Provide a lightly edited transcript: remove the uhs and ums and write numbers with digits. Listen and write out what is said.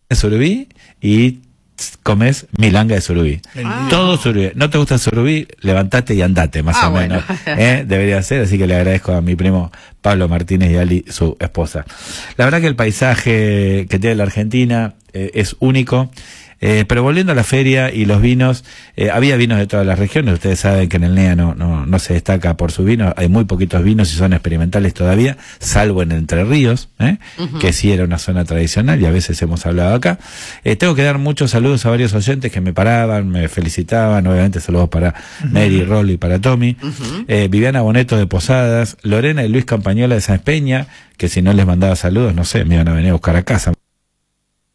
de surubí y comes milanga de surubí. Todo surubí. ¿No te gusta el surubí? Levantate y andate, más o menos. Debería ser, así que le agradezco a mi primo Pablo Martínez y Ali, su esposa. La verdad que el paisaje que tiene la Argentina es único. Pero volviendo a la feria y los vinos, había vinos de todas las regiones. Ustedes saben que en el NEA no se destaca por sus vinos. Hay muy poquitos vinos y son experimentales todavía, salvo en Entre Ríos, que sí era una zona tradicional y a veces hemos hablado acá. Tengo que dar muchos saludos a varios oyentes que me paraban, me felicitaban. Obviamente saludos para Mary, Rolly y para Tommy. Viviana Boneto de Posadas, Lorena y Luis Campañola de San Peña, que si no les mandaba saludos, no sé, me iban a venir a buscar a casa.